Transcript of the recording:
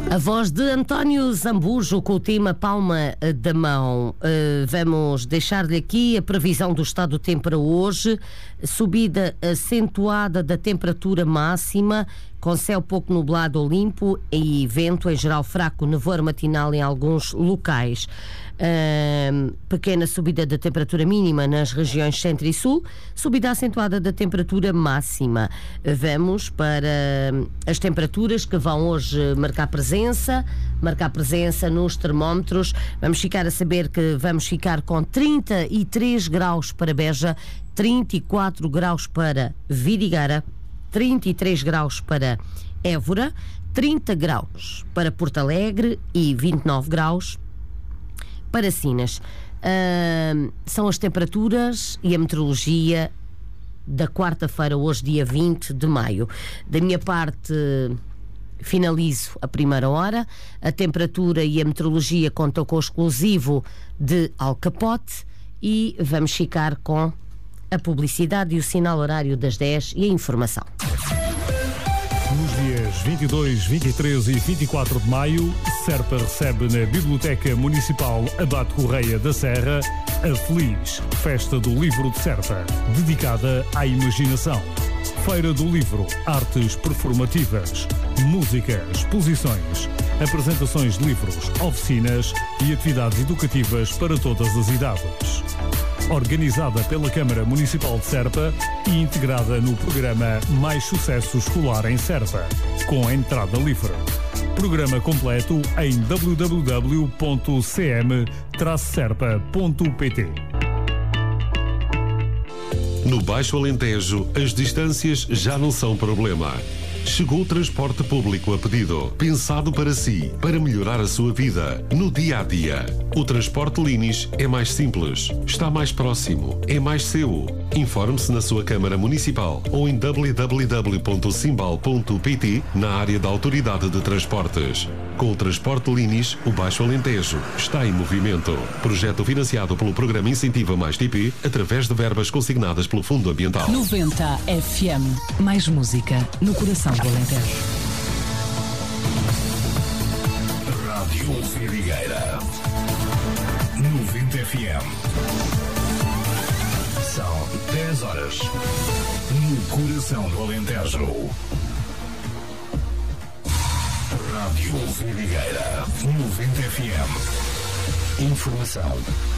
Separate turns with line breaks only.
A voz de António Zambujo com o tema Palma da Mão. Vamos deixar-lhe aqui a previsão do estado do tempo para hoje. Subida acentuada da temperatura máxima, com céu pouco nublado ou limpo e vento em geral fraco, nevoeiro matinal em alguns locais. Pequena subida da temperatura mínima nas regiões centro e sul, subida acentuada da temperatura máxima. Vamos para as temperaturas que vão hoje marcar presença nos termómetros. Vamos ficar a saber que vamos ficar com 33 graus para Beja, 34 graus para Vidigueira, 33 graus para Évora, 30 graus para Porto Alegre e 29 graus para Sinas. São as temperaturas e a meteorologia da quarta-feira, hoje dia 20 de maio. Da minha parte, finalizo a primeira hora. A temperatura e a meteorologia contam com o exclusivo de Alcapote e vamos ficar com a publicidade e o sinal horário das 10 e a informação.
Nos dias 22, 23 e 24 de maio, Serpa recebe na Biblioteca Municipal Abate Correia da Serra a Feliz Festa do Livro de Serpa, dedicada à imaginação. Feira do Livro, artes performativas, música, exposições, apresentações de livros, oficinas e atividades educativas para todas as idades. Organizada pela Câmara Municipal de Serpa e integrada no programa Mais Sucesso Escolar em Serpa, com entrada livre. Programa completo em www.cm-serpa.pt.
No Baixo Alentejo, as distâncias já não são problema. Chegou o transporte público a pedido, pensado para si, para melhorar a sua vida, no dia a dia. O transporte Linis é mais simples, está mais próximo, é mais seu. Informe-se na sua Câmara Municipal ou em www.simbal.pt na área da Autoridade de Transportes. Com o transporte Linis, o Baixo Alentejo está em movimento. Projeto financiado pelo Programa Incentiva Mais TP, através de verbas consignadas pelo Fundo Ambiental.
90 FM. Mais música no coração do Alentejo.
Rádio Vidigueira. 90 FM. São 10 horas. No coração do Alentejo. Rádio Vidigueira. 90 FM. Informação